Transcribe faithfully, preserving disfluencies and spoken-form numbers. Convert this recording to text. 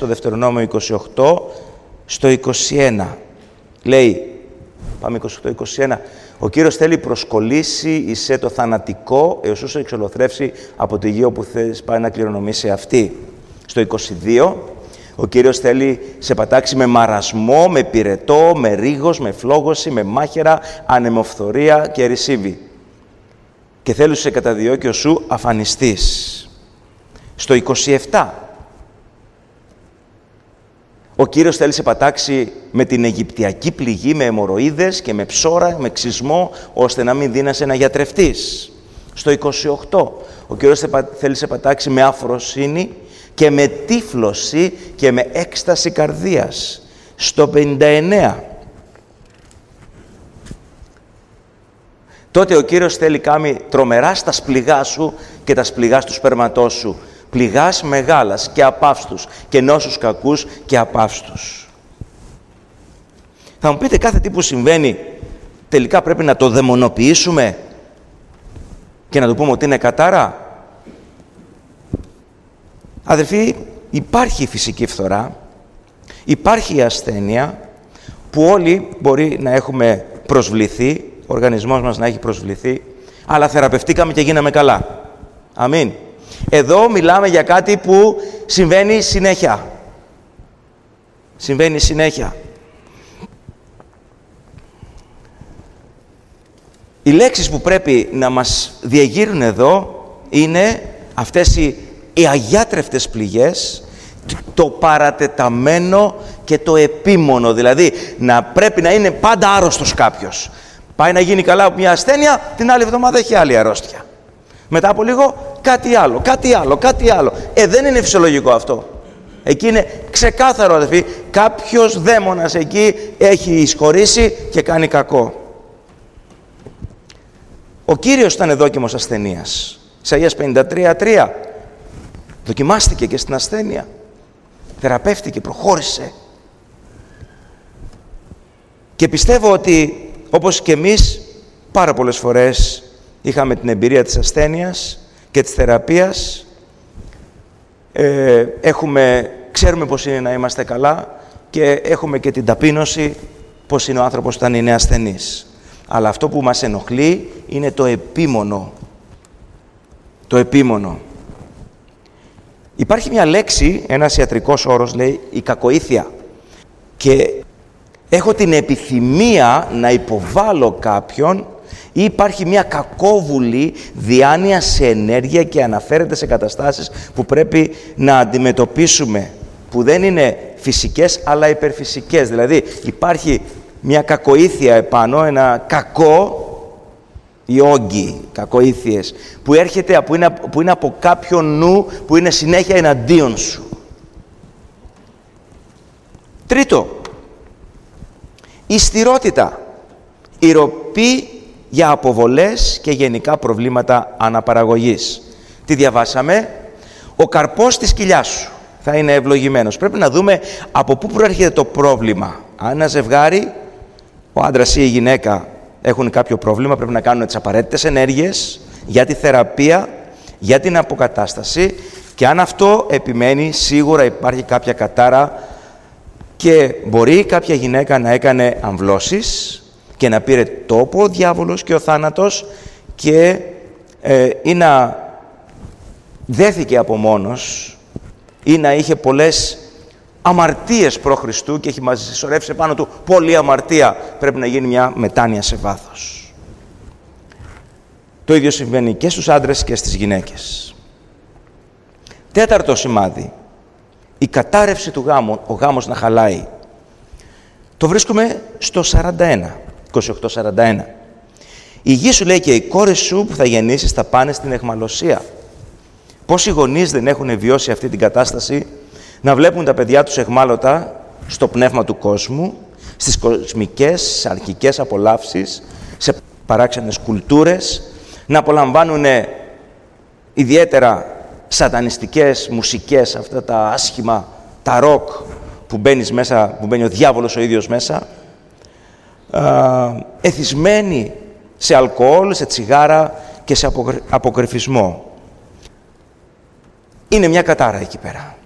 στο Δευτερονόμιο είκοσι οκτώ, στο είκοσι ένα. Λέει, πάμε είκοσι οκτώ είκοσι ένα, ο Κύριος θέλει προσκολήσει εις το θανατικό, έως όσο εξολοθρεύσει από τη γη όπου θες πάει να κληρονομήσει αυτή. Στο είκοσι δύο, ο Κύριος θέλει σε πατάξει με μαρασμό, με πυρετό, με ρίγος, με φλόγωση, με μάχαιρα, ανεμοφθορία και ρησίβη. Και θέλει σε καταδιώκιο σου αφανιστείς. Στο είκοσι επτά, ο Κύριος θέλει σε πατάξει με την Αιγυπτιακή πληγή, με αιμορροίδες και με ψώρα, με ξυσμό, ώστε να μην δύνασαι να γιατρευτείς. Στο είκοσι οκτώ, ο Κύριος θέλει σε πατάξει με αφροσύνη και με τύφλωση και με έκσταση καρδίας. Στο πενήντα εννέα, τότε ο Κύριος θέλει κάνει τρομερά στα σπληγά σου και τα σπληγά του σπέρματός σου. Πληγάς μεγάλας και απαύστους και νόσους κακούς και απαύστους. Θα μου πείτε, κάθε τι που συμβαίνει τελικά πρέπει να το δαιμονοποιήσουμε και να του πούμε ότι είναι κατάρα. Αδελφοί, υπάρχει η φυσική φθορά, υπάρχει η ασθένεια που όλοι μπορεί να έχουμε προσβληθεί, ο οργανισμός μας να έχει προσβληθεί, αλλά θεραπευτήκαμε και γίναμε καλά. Αμήν. Εδώ μιλάμε για κάτι που συμβαίνει συνέχεια. Συμβαίνει συνέχεια. Οι λέξεις που πρέπει να μας διεγείρουν εδώ είναι αυτές οι, οι αγιάτρευτες πληγές, το παρατεταμένο και το επίμονο. Δηλαδή, να πρέπει να είναι πάντα άρρωστος κάποιος. Πάει να γίνει καλά από μια ασθένεια, την άλλη εβδομάδα έχει άλλη αρρώστια. Μετά από λίγο κάτι άλλο, κάτι άλλο, κάτι άλλο. Ε, δεν είναι φυσιολογικό αυτό. Εκεί είναι ξεκάθαρο, αδελφοί, κάποιος δαίμονας εκεί έχει εισχωρήσει και κάνει κακό. Ο Κύριος ήταν δόκιμος ασθενείας. Ισαΐας πενήντα τρία τρία. Δοκιμάστηκε και στην ασθένεια. Θεραπεύτηκε, προχώρησε. Και πιστεύω ότι, όπως και εμείς, πάρα πολλές φορές είχαμε την εμπειρία της ασθένειας και της θεραπείας. Ε, έχουμε, ξέρουμε πώς είναι να είμαστε καλά και έχουμε και την ταπείνωση πώς είναι ο άνθρωπος όταν είναι ασθενής. Αλλά αυτό που μας ενοχλεί είναι το επίμονο. Το επίμονο. Υπάρχει μια λέξη, ένας ιατρικός όρος, λέει η κακοήθεια. Και έχω την επιθυμία να υποβάλω κάποιον ή υπάρχει μια κακόβουλη διάνοια σε ενέργεια και αναφέρεται σε καταστάσεις που πρέπει να αντιμετωπίσουμε, που δεν είναι φυσικές αλλά υπερφυσικές. Δηλαδή υπάρχει μια κακοήθεια επάνω, ένα κακό, οι όγκοι, κακοήθειες, που έρχεται, που είναι, που είναι από κάποιο νου που είναι συνέχεια εναντίον σου. Τρίτο, η στηρότητα, η ροπή για αποβολές και γενικά προβλήματα αναπαραγωγής. Τι διαβάσαμε? Ο καρπός της κοιλιάς σου θα είναι ευλογημένος. Πρέπει να δούμε από πού προέρχεται το πρόβλημα. Αν ένα ζευγάρι, ο άντρας ή η γυναίκα έχουν κάποιο πρόβλημα, πρέπει να κάνουν τις απαραίτητες ενέργειες για τη θεραπεία, για την αποκατάσταση, και αν αυτό επιμένει, σίγουρα υπάρχει κάποια κατάρα και μπορεί κάποια γυναίκα να έκανε αμβλώσεις και να πήρε τόπο ο διάβολος και ο θάνατος και ε, ή να δέθηκε από μόνος ή να είχε πολλές αμαρτίες προ Χριστού και έχει μαζί συσσωρεύσει πάνω του πολλή αμαρτία. Πρέπει να γίνει μια μετάνοια σε βάθος. Το ίδιο συμβαίνει και στους άντρες και στις γυναίκες. Τέταρτο σημάδι. Η κατάρρευση του γάμου, ο γάμος να χαλάει. Το βρίσκουμε στο σαράντα ένα, είκοσι οκτώ σαράντα ένα. Η γη σου, λέει, και οι κόρες σου που θα γεννήσεις θα πάνε στην αιχμαλωσία. Πόσοι γονείς δεν έχουν βιώσει αυτή την κατάσταση, να βλέπουν τα παιδιά τους αιχμάλωτα στο πνεύμα του κόσμου, στις κοσμικές, αρχικές απολαύσεις, σε παράξενες κουλτούρες, να απολαμβάνουν ιδιαίτερα σατανιστικές μουσικές, αυτά τα άσχημα, τα ροκ που μπαίνεις μέσα, που μπαίνει ο διάβολος ο ίδιος μέσα, εθισμένοι σε αλκοόλ, σε τσιγάρα και σε αποκρυφισμό. Είναι μια κατάρα εκεί πέρα.